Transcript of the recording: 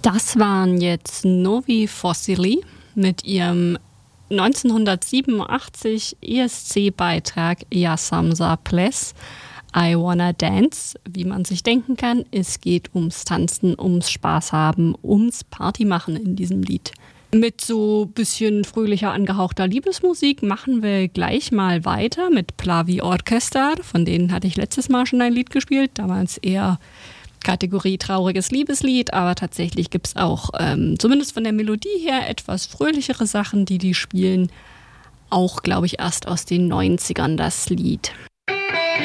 Das waren jetzt Novi Fossili mit ihrem 1987 ESC-Beitrag Yasamsa Ples, I Wanna Dance. Wie man sich denken kann, es geht ums Tanzen, ums Spaß haben, ums Partymachen in diesem Lied. Mit so ein bisschen fröhlicher angehauchter Liebesmusik machen wir gleich mal weiter mit Plavi Orchestra. Von denen hatte ich letztes Mal schon ein Lied gespielt, damals eher Kategorie trauriges Liebeslied, aber tatsächlich gibt es auch, zumindest von der Melodie her, etwas fröhlichere Sachen, die spielen. Auch, glaube ich, erst aus den 90ern das Lied.